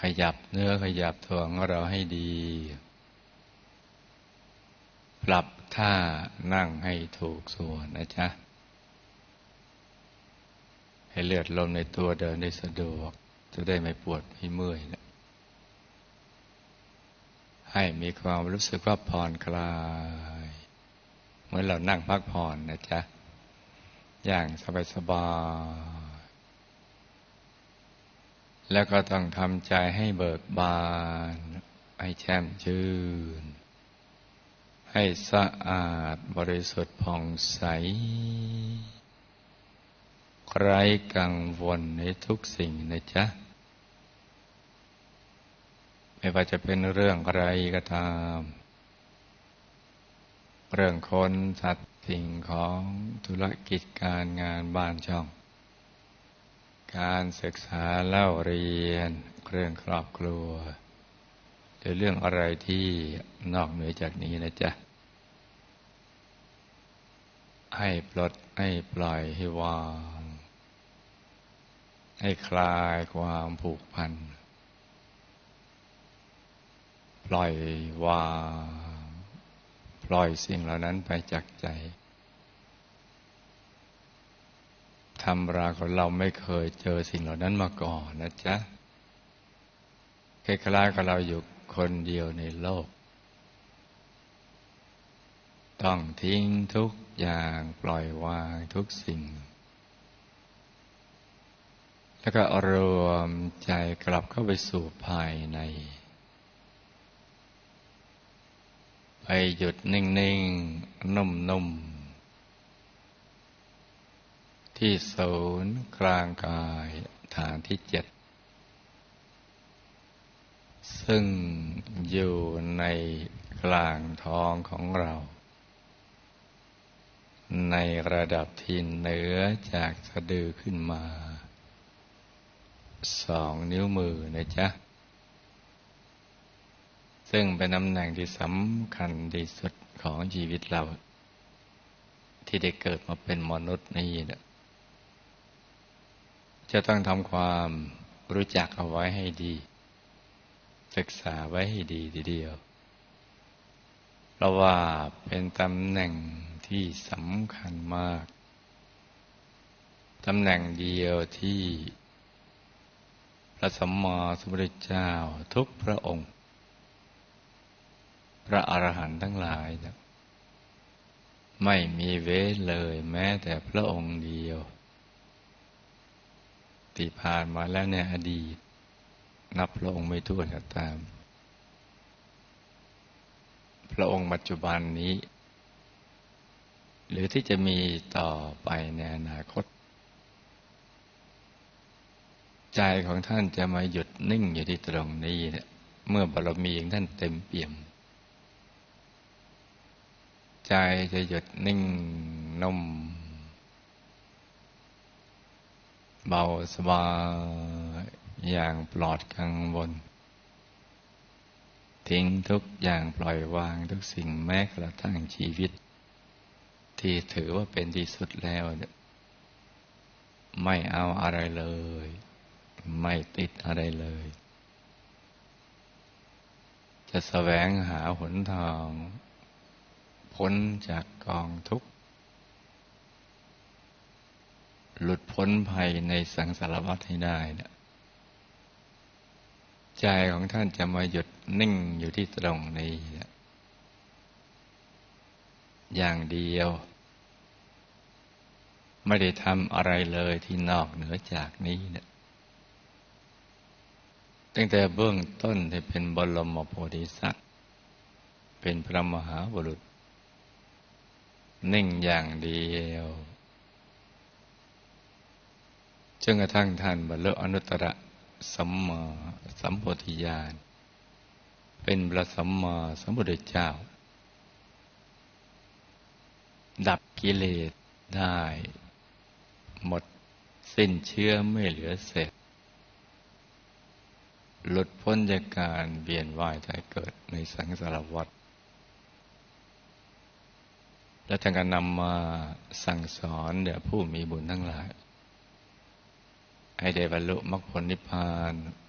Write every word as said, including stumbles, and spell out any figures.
ขยับเนื้อขยับตัวของเราให้ดีปรับท่านั่งให้ถูกส่วนนะจ๊ะให้เลือดลมในตัวเดินได้สะดวกจะได้ไม่ปวดไม่เมื่อยนะให้มีความรู้สึกว่าผ่อนคลายเหมือนเรานั่งพักผ่อนนะจ๊ะอย่างสบายๆแล้วก็ต้องทำใจให้เบิกบานให้แช่มชื่นให้สะอาดบริสุทธิ์ผ่องใสไร้กังวลในทุกสิ่งนะจ๊ะไม่ว่าจะเป็นเรื่องอะไรก็ตามเรื่องคนสัตว์สิ่งของธุรกิจการงานบ้านช่องการศึกษาเล่าเรียนเรื่องครอบครัวหรือเรื่องอะไรที่นอกเหนือจากนี้นะจ๊ะให้ปลดให้ปล่อยให้วางให้คลายความผูกพันปล่อยวางปล่อยสิ่งเหล่านั้นไปจากใจธรรมราของเราไม่เคยเจอสิ่งเหล่านั้นมาก่อนนะจ๊ะคล้ายๆกับเราอยู่คนเดียวในโลกต้องทิ้งทุกอย่างปล่อยวางทุกสิ่งแล้วก็รวมใจกลับเข้าไปสู่ภายในไปหยุดนิ่งๆนุ่มๆที่ศูนย์กลางกายฐานที่เจ็ดซึ่งอยู่ในกลางท้องของเราในระดับที่เหนือจากสะดือขึ้นมาสองนิ้วมือนะจ๊ะซึ่งเป็นตำแหน่งที่สำคัญที่สุดของชีวิตเราที่ได้เกิดมาเป็นมนุษย์นี่นะจะต้องทำความรู้จักเอาไว้ให้ดีศึกษาไว้ให้ดีทีเดียวเพราะว่าเป็นตำแหน่งที่สำคัญมากตำแหน่งเดียวที่พระสัมมาสัมพุทธเจ้าทุกพระองค์พระอรหันต์ทั้งหลายนะไม่มีเว้นเลยแม้แต่พระองค์เดียวที่ผ่านมาแล้วในอดีตนับพระองค์ไม่ถ้วนก็ตามพระองค์ปัจจุบันนี้หรือที่จะมีต่อไปในอนาคตใจของท่านจะมาหยุดนิ่งอยู่ที่ตรงนี้เนี่ยเมื่อบารมีของท่านเต็มเปี่ยมใจจะหยุดนิ่งนุ่มเบาสบายอย่างปลอดกังวลทิ้งทุกอย่างปล่อยวางทุกสิ่งแม้กระทั่งชีวิตที่ถือว่าเป็นที่สุดแล้วเนี่ยไม่เอาอะไรเลยไม่ติดอะไรเลยจะแสวงหาหนทางพ้นจากกองทุกข์หลุดพ้นภัยในสังสารวัฏให้ได้นะใจของท่านจะมาหยุดนิ่งอยู่ที่ตรงนี้นะอย่างเดียวไม่ได้ทำอะไรเลยที่นอกเหนือจากนี้นะตั้งแต่เบื้องต้นที่เป็นบรมโพธิสัตว์เป็นพระมหาบุรุษนิ่งอย่างเดียวจนกระทั่งท่านบรรลุอนุตตรสัมมาสัมโพธิญาณเป็นพระสัมมาสัมพุทธเจ้าดับกิเลสได้หมดสิ้นเชื้อไม่เหลือเศษหลุดพ้นจากการเวียนว่ายตายเกิดในสังสารวัฏและท่านก็นำมาสั่งสอนแด่ผู้มีบุญทั้งหลายให้ได้บรรลุมรรคผลนิพพาน